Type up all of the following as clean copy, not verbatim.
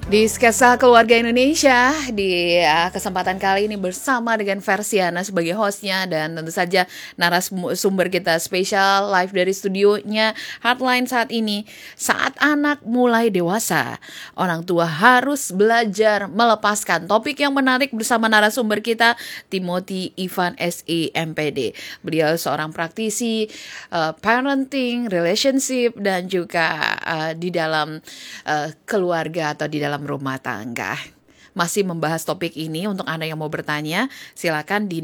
Di Sketsa Keluarga Indonesia, di kesempatan kali ini bersama dengan Versiana sebagai hostnya, dan tentu saja narasumber kita spesial live dari studionya Heartline saat ini. Saat anak mulai dewasa, orang tua harus belajar melepaskan. Topik yang menarik bersama narasumber kita, Timothy Ivan SE MPD. Beliau seorang praktisi parenting, relationship, dan juga di dalam keluarga atau di dalam rumah tangga. Masih membahas topik ini. Untuk Anda yang mau bertanya, silakan di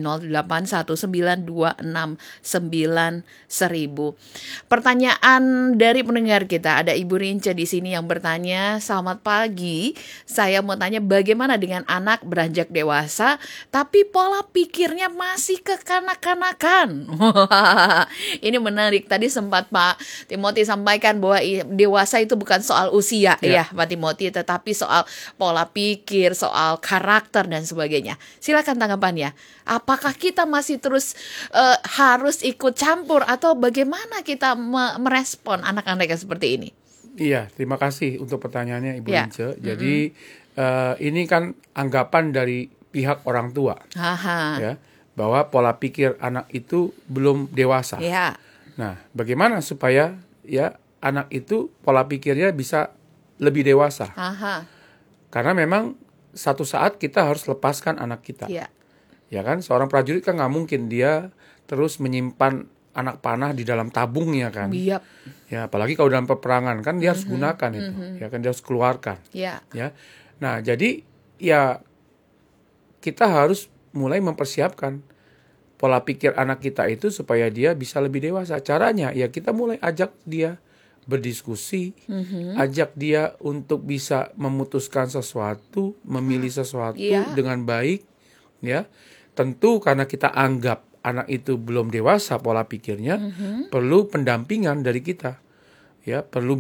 0819269100. Pertanyaan dari pendengar kita, ada Ibu Rince di sini yang bertanya, "Selamat pagi, saya mau tanya bagaimana dengan anak beranjak dewasa tapi pola pikirnya masih kekanak-kanakan?" Ini menarik. Tadi sempat Pak Timothy sampaikan bahwa dewasa itu bukan soal usia ya Pak Timothy, tetapi soal pola pikir, soal karakter dan sebagainya. Silakan tanggapannya. Apakah kita masih terus harus ikut campur, atau bagaimana kita merespon anak-anak yang seperti ini? Iya, terima kasih untuk pertanyaannya Ibu Rince. Jadi ini kan anggapan dari pihak orang tua, ya, bahwa pola pikir anak itu belum dewasa. Nah, bagaimana supaya ya anak itu pola pikirnya bisa lebih dewasa? Karena memang satu saat kita harus lepaskan anak kita. Ya kan, seorang prajurit kan nggak mungkin dia terus menyimpan anak panah di dalam tabungnya kan. Ya, apalagi kalau dalam peperangan kan dia harus gunakan itu. Ya kan, dia harus keluarkan. Ya. Nah, jadi ya kita harus mulai mempersiapkan pola pikir anak kita itu supaya dia bisa lebih dewasa. Caranya ya kita mulai ajak dia berdiskusi, ajak dia untuk bisa memutuskan sesuatu, memilih sesuatu dengan baik, ya. Tentu karena kita anggap anak itu belum dewasa pola pikirnya, perlu pendampingan dari kita, ya, perlu